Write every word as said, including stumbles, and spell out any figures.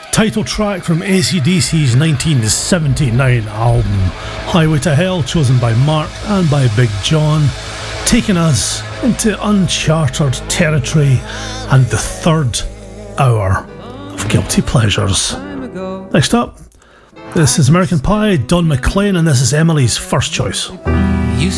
Title track from A C D C's nineteen seventy-nine album, Highway to Hell, chosen by Mark and by Big John, taking us into uncharted territory and the third hour of Guilty Pleasures. Next up, this is American Pie, Don McLean, and this is Emily's First Choice.